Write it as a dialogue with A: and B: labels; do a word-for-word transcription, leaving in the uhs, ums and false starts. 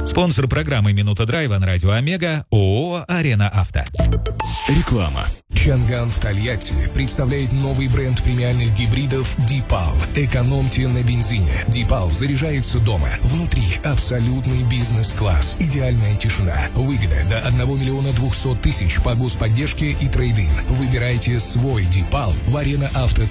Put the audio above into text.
A: Спонсор программы «Минута драйва» на радио «Омега» ООО «Арена Авто».
B: Реклама.
C: Чанган в Тольятти представляет новый бренд премиальных гибридов Дипал. Экономьте на бензине. Дипал заряжается дома. Внутри абсолютный бизнес-класс. Идеальная тишина. Выгода до одного миллиона двухсот тысяч по господдержке и трейд-ин. Выбирайте свой Дипал в арена авто